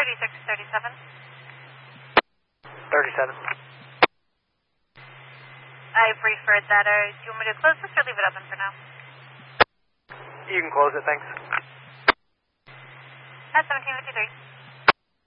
3637. 37. I've referred that. Do you want me to close this or leave it open for now? You can close it, thanks. At 1753.